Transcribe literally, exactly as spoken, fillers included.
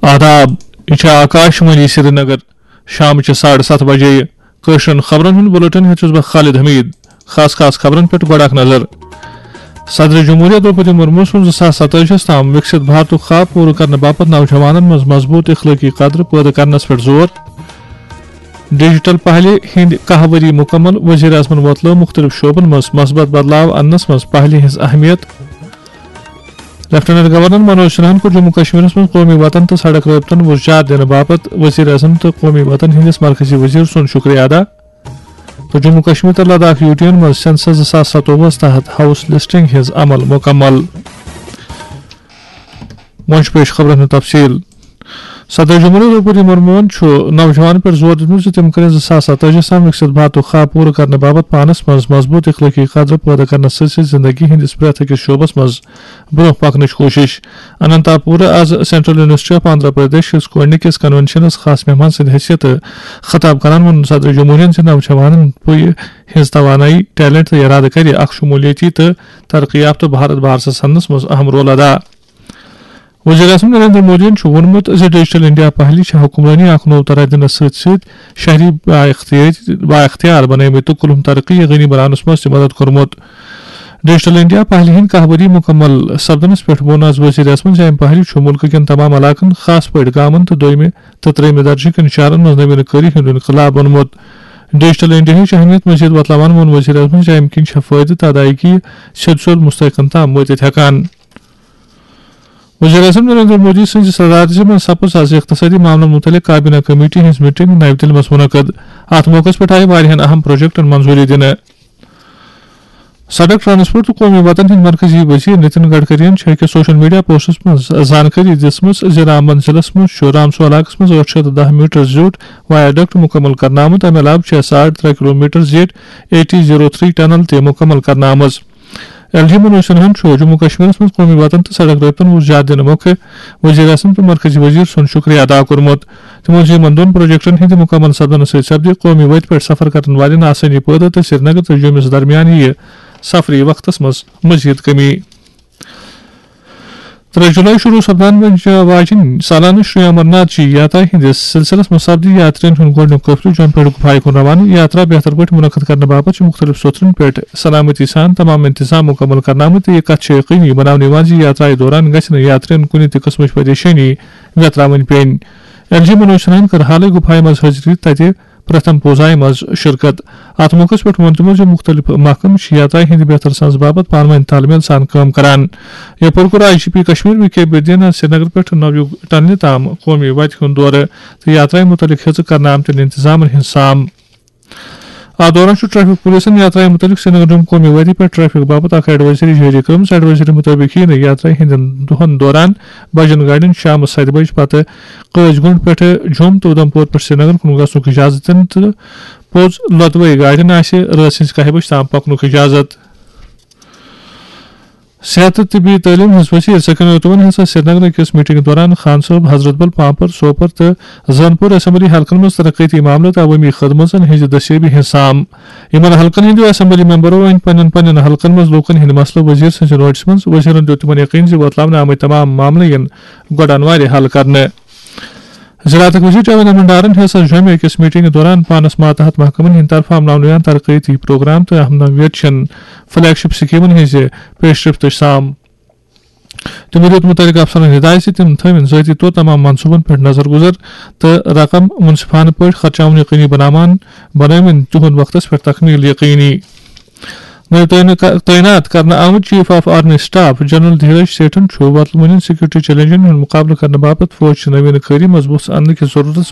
آداب یہ آکاش وانی سری نگر شام چہ ساڑھے ست بجے کشرن خبرن ہند بلٹن ہیس بہ خالد حمید خاص خاص خبرن پہ گۄڈٕ اکھ نظر صدر جمہوریہ درپدی مرمو سن زٕ ساس ستٲجیس تام وکست بھارتک خواب پورٕ کرنہٕ باپت نوجوانن مز مضبوط اخلٲقی قدر پٲدٕ کرنس پہ زور ڈیجیٹل پہلہِ ہند کاہ ؤری مکمل وزیر اعظمن ووتلٲو مختلف شعبن مز مثبت بدلاو اننس مز پہلہِ ہنز اہمیت لیفٹیننٹ گورنر منوج سنہاہن کوٚر جموں کشمیرس مز قومی وطن تو سڑک رٲبطن وسعت دنہٕ باپت وزیر اعظم تو قومی وطن ہندس مرکزی وزیر سن شکریہ ادا تو جموں کشمیر تو لداخ یوٹین مز سینسس زٕ ساس ستووُہس تحت ہاؤس لسٹنگ ہز عمل مکمل وۄنۍ چھُ پیش خبرن ہُنٛد تفصیل صدر جمہوریہ درپدی مرموہن نوجوان پہ زور دتمت تم کرن زٕ ساس ستٲجیس تام وکست بھارتک خواب پورٕ کرنہٕ باپت پانس مز مضبوط اخلٲقی قدر پٲدٕ کرنس سۭتۍ سۭتۍ زندگی ہندس پرٛٮ۪تھ أکِس شعبس مز برونٛہہ پکنٕچ کوٗشش اننتا پورہ آز central university of Andhra Pradesh کِس گۄڈنِکِس کنونشنس خاص مہمان سٕنٛدِ حیثیت خطاب کران ووٚن صدر جمہوریہن زِ نوجوانن پُیہِ ہنز توانٲیی ٹیلنٹ تہٕ ارادٕ کرِ اکھ شمولیتی تہٕ ترقی یافتہٕ بھارت بارسس اننس مز اہم رول ادا وزیر اعظم نریندر مودیَن چھُ ووٚنمُت زِ ڈیجیٹل انڈیا پہلہِ چھِ حکمرٲنی اکھ نوٚو طرح دِنس سۭتۍ سۭتۍ شہری بااختیار بنٲومٕتۍ تہٕ کُلہُم ترقی یقینی بناونس منٛز تہِ مدد کوٚرمُت ڈیجیٹل انڈیا پہلہِ ہٕنٛدۍ کاہ ؤری مکمل سپدنس پٮ۪ٹھ ووٚن آز وزیر اعظمن زِ امہِ پہلہِ چھُ مُلکہٕ کٮ۪ن تمام علاقن خاص پٲٹھۍ گامن تہٕ دوٚیمہِ تہٕ ترٛیٚیمہِ درجہٕ کٮ۪ن شہرن منٛز نویٖنہٕ کٲری ہُنٛد انقلاب اوٚنمُت ڈیجیٹل انڈیاہٕچ اہمیت مزید بتلاوان ووٚن وزیر اعظمن زِ امہِ کِنۍ چھےٚ فٲیدٕ تہٕ ادائیگی سیوٚد سیوٚد مستحقن تام وٲتِتھ ہٮ۪کان وزیر اعظم نریندر مودی سٕنٛزِ صدارتہِ منٛز سپٕز آز اقتصٲدی معاملن متعلق کابینہ کمیٹی ہٕنٛز میٹنگ نَیہِ دِلہِ منٛز منعقد اتھ موقعس پٮ۪ٹھ آیہِ واریاہن اہم پروجیکٹن منظوٗری دِنہٕ سڑک ٹرانسپورٹ تہٕ قومی وطن ہٕنٛدۍ مرکزی وزیر نتن گڈکرین چھےٚ أکِس سوشل میڈیا پوسٹس منٛز زانکٲری دِژمٕژ زِ رامبن ضلعس منٛز چھُ رامسو علاقس منٛز ٲٹھ شیٚتھ دہ میٹر زیوٗٹھ وایاڈکٹ مُکمل کرنہٕ آمُت امہِ علاوٕ چھےٚ ساڑ ترٛےٚ kilo metre زیٖٹھ eighty zero three tunnel تہِ مُکمل کرنہٕ آمٕژ ایل جی منوج سنہاہن چھُ جموں کشمیرس منٛز قومی وطن تہٕ سڑک رٲبطن وسعت دِنہٕ مۄکھٕ وزیر اعظم تہٕ مرکزی وزیر سُنٛد شُکریہ ادا کوٚرمُت تِمو ووٚن زِ یِمن دۄن پروجیکٹن ہٕنٛدِ مُکمل سپدنہٕ سۭتۍ سپدِ قومی وتہِ پٮ۪ٹھ سفر کرن والٮ۪ن آسٲنی پٲدٕ تہٕ سرینگر تہٕ جوٚمِس درمیان یِیہِ سفری وقتس منٛز مزید کمی ترٛےٚ جُلائی شروع سپدان واجیٚنۍ سالانہٕ شری امرناتھ جی یاترا ہٕنٛدِس سلسلس منٛز سپدِ یاترین ہُنٛد گۄڈنیُک قٲفلہٕ جوٚم پٮ۪ٹھ گُپھایہِ کُن روانہٕ یاترا بہتر پٲٹھۍ مُنعقد کرنہٕ باپتھ چھِ مُختٔلِف سوٚتھرن پٮ۪ٹھ سلامتی سان تمام انتظام مُکمل کرنہٕ آمٕتۍ تہٕ یہِ کتھ چھےٚ یقینی بناونہٕ یِوان زِ یاترایہِ دوران گژھِ نہٕ یاترین کُنہِ تہِ قٕسمٕچ پریشٲنی ویتراوٕنۍ پیٚنۍ ایل جی منوج سنہاہن کٔر حالٕے گُپھایہِ منٛز حٲضری تتہِ پرتھم پوٗزایہِ منٛز شرکت اتھ موقعس پٮ۪ٹھ ووٚن تِمو زِ مُختٔلِف محکمہٕ چھِ یاترایہِ ہٕنٛدِ بہتر سنس باپتھ پانہٕ ؤنۍ تال میل سان کٲم کران یپٲرۍ کوٚر آی جی پی کشمیر وی کے بیدین آز سرینگر پٮ۪ٹھ نویو ٹنلہِ تام قومی وتہِ ہُنٛد دورٕ تہٕ یاترایہِ مُتعلق ہیٚژٕ کرنہٕ آمتٮ۪ن انتظامن ہٕنٛز سام اتھ دوران چھُ ٹریفک پُلیٖسن یاترایہِ مُتعلق سرینگر جوٚم قومی وتہِ پٮ۪ٹھ ٹریفک باپتھ اکھ ایڈوائزری جٲری کٔرمٕژ ایڈوائزری مُطٲبق یِیہِ نہٕ یاترایہِ ہٕنٛدٮ۪ن دۄہن دوران بجن گاڑٮ۪ن شامس ستہِ بجہِ پتہٕ قٲضۍ گونڈ پٮ۪ٹھٕ جوٚم تہٕ اُدھمپور پٮ۪ٹھ سرینگر کُن گژھنُک اجازت دِنہٕ تہٕ پوٚز لۄتوٲے گاڑٮ۪ن آسہِ رٲژ ہٕنٛزِ کاہہِ بجہِ تام پکنُک اجازت صحت تہٕ طبی تعلیٖم ہٕنٛز وزیر سکین ریتووَن ہیٚژ سرینگر أکِس میٹنگ دوران خان صٲب حضرت بل پامپر سوپر تہٕ زٲنپوٗر اسمبلی حلقن منٛز ترقیتی معاملہٕ تہٕ عوٲمی خدمژن ہٕنٛزِ دٔستیٲبی ہٕنٛز سام یِمن حلقن ہٕنٛدیو اسمبلی ممبرو أنۍ پننٮ۪ن پننٮ۪ن حلقن منٛز لوٗکن ہٕنٛدۍ مسلہٕ وزیر سٕنٛزِ نوٹسہِ منٛز وزیرن دِیُت تِمن یقین زِ وۄتلاونہٕ آمٕتۍ تمام معاملہٕ یِن گۄڈانوارِ حل کرنہٕ زِراتُک وزیر جاوید احمد ڈارن ہیٚژ جوٚمہِ أکِس میٹنگہِ دوران پانس ماتحت محکمن ہٕنٛدِ طرفہٕ عملاونہٕ یِوان ترقیتی پروگرام تہٕ اہم نوعیتچن فلیگ شپ سکیٖمن ہٕنٛزِ پیش رفتٕچ سام تِمو دِیُت مُتعلقہٕ افسرن ہدایت زِ تِم تھٲوِن ذٲتی طور تمام منصوٗبن پٮ۪ٹھ نظر گُزر تہٕ رقم مُنصِفانہٕ پٲٹھۍ خرچاوُن یقینی بناوان بنٲوِن تِہُنٛد وقتس پٮ۪ٹھ تکمیٖل یقینی تعینات کرنہٕ آمُت chief of army staff general Dheeraj سیٹھن چھُ وۄتلوٕنٮ۪ن سیکورٹی چیلنجن ہُنٛد مُقابلہٕ کرنہٕ باپتھ فوجچہِ نویٖنہٕ کٲری مضبوٗط اننہٕ کِس ضروٗرتس